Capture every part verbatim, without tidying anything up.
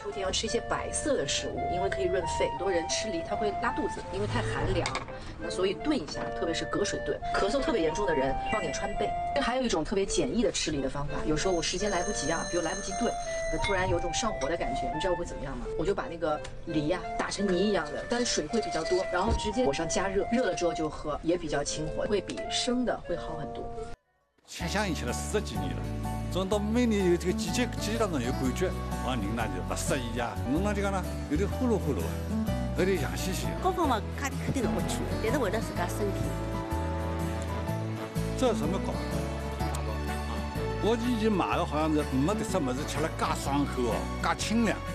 秋天要吃一些白色的食物，因为可以润肺。很多人吃梨它会拉肚子，因为太寒凉，那所以炖一下，特别是隔水炖。咳嗽特别严重的人放点川贝。还有一种特别简易的吃梨的方法，有时候我时间来不及啊，比如来不及炖，呃，突然有种上火的感觉，你知道我会怎么样吗？我就把那个梨呀、啊、打成泥一样的，但是水会比较多，然后直接火上加热，热了之后就喝，也比较清火，会比生的会好很多。 香香已经了四十几年了。 种到每年有这个季节季节当中有感觉，往人呢就不适宜呀，弄了这个呢有点呼噜呼噜，有点痒兮兮。 各方面家里肯定是不错，但是为了自家身体。 这什么搞？我以前买的好像是没得什么是吃了介爽口哦，介清凉。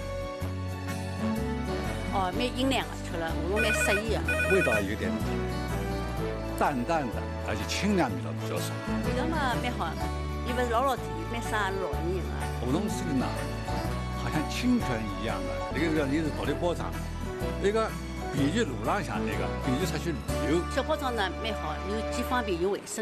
哦，蛮营养的，吃了我们蛮适宜的。 味道有点淡淡的，而且清凉味道比较少。 味道嘛蛮好。 因为老老甜，蛮伤老年人啊。 梧桐水呢，好像清泉一样的。那个是你是独立包装，那个便于路浪向那个，便于出去旅游。 小包装呢蛮好，又既方便又卫生。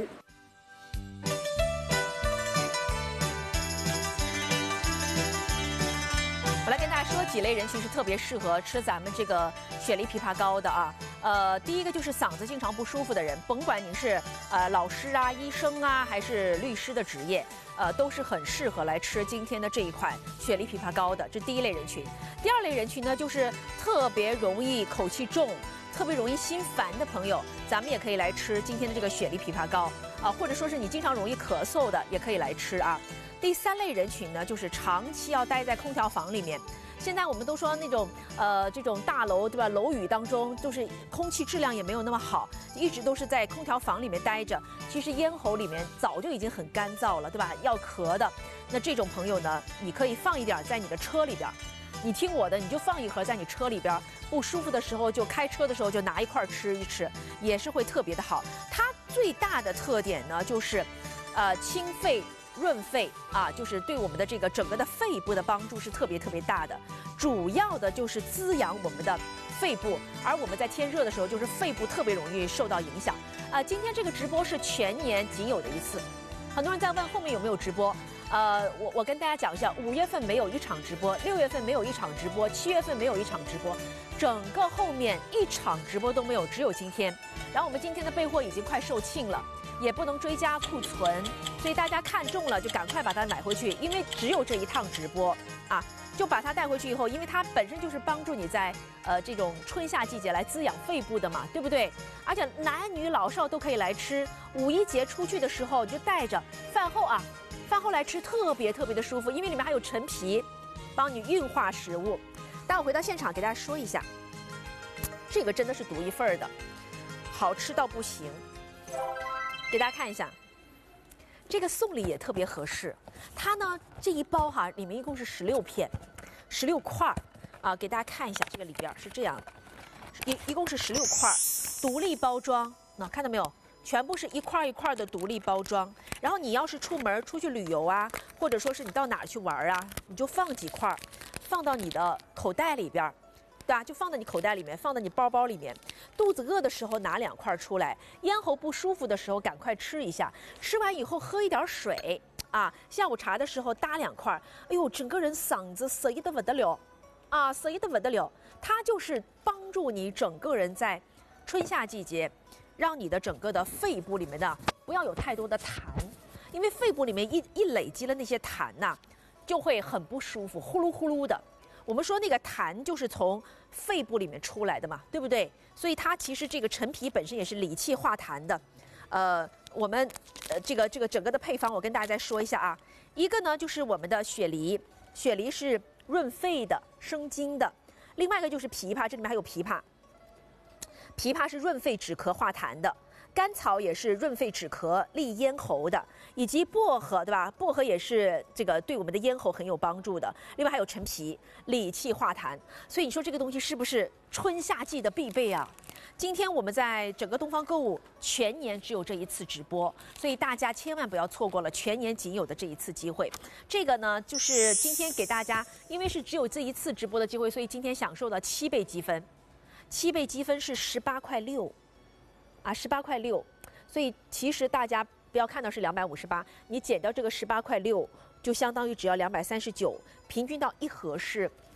我来跟大家说几类人群是特别适合吃咱们这个雪梨枇杷膏的啊。 呃，第一个就是嗓子经常不舒服的人，甭管您是呃老师啊、医生啊，还是律师的职业，呃，都是很适合来吃今天的这一款雪梨枇杷膏的。这第一类人群。第二类人群呢，就是特别容易口气重、特别容易心烦的朋友，咱们也可以来吃今天的这个雪梨枇杷膏啊，或者说是你经常容易咳嗽的，也可以来吃啊。第三类人群呢，就是长期要待在空调房里面。 现在我们都说那种呃这种大楼对吧？楼宇当中就是空气质量也没有那么好，一直都是在空调房里面待着，其实咽喉里面早就已经很干燥了，对吧？要咳的，那这种朋友呢，你可以放一点在你的车里边，你听我的，你就放一盒在你车里边，不舒服的时候就开车的时候就拿一块吃一吃，也是会特别的好。它最大的特点呢就是，呃清肺。 润肺啊，就是对我们的这个整个的肺部的帮助是特别特别大的，主要的就是滋养我们的肺部，而我们在天热的时候，就是肺部特别容易受到影响。啊，今天这个直播是全年仅有的一次，很多人在问后面有没有直播。呃，我我跟大家讲一下，五月份没有一场直播，六月份没有一场直播，七月份没有一场直播，整个后面一场直播都没有，只有今天。然后我们今天的备货已经快售罄了。 也不能追加库存，所以大家看中了就赶快把它买回去，因为只有这一趟直播啊，就把它带回去以后，因为它本身就是帮助你在呃这种春夏季节来滋养肺部的嘛，对不对？而且男女老少都可以来吃，五一节出去的时候你就带着，饭后啊，饭后来吃特别特别的舒服，因为里面还有陈皮，帮你运化食物。待会回到现场给大家说一下，这个真的是独一份儿的，好吃到不行。 给大家看一下，这个送礼也特别合适。它呢这一包哈，里面一共是十六片，十六块儿啊。给大家看一下，这个里边是这样的，一一共是十六块儿，独立包装。那看到没有？全部是一块一块的独立包装。然后你要是出门出去旅游啊，或者说是你到哪儿去玩啊，你就放几块，放到你的口袋里边。 对吧？就放在你口袋里面，放在你包包里面。肚子饿的时候拿两块出来，咽喉不舒服的时候赶快吃一下。吃完以后喝一点水啊。下午茶的时候搭两块，哎呦，整个人嗓子涩意的不得了，啊，涩意的不得了。它就是帮助你整个人在春夏季节，让你的整个的肺部里面的不要有太多的痰，因为肺部里面一一累积了那些痰呐、啊，就会很不舒服，呼噜呼噜的。 我们说那个痰就是从肺部里面出来的嘛，对不对？所以它其实这个陈皮本身也是理气化痰的。呃，我们呃这个这个整个的配方我跟大家再说一下啊。一个呢就是我们的雪梨，雪梨是润肺的、生津的；另外一个就是枇杷，这里面还有枇杷，枇杷是润肺止咳化痰的。 甘草也是润肺止咳、利咽喉的，以及薄荷，对吧？薄荷也是这个对我们的咽喉很有帮助的。另外还有陈皮，理气化痰。所以你说这个东西是不是春夏季的必备啊？今天我们在整个东方购物全年只有这一次直播，所以大家千万不要错过了全年仅有的这一次机会。这个呢，就是今天给大家，因为是只有这一次直播的机会，所以今天享受到七倍积分，七倍积分是十八块六。 啊，十八块六，所以其实大家不要看到是两百五十八，你减掉这个十八块六，就相当于只要两百三十九，平均到一盒是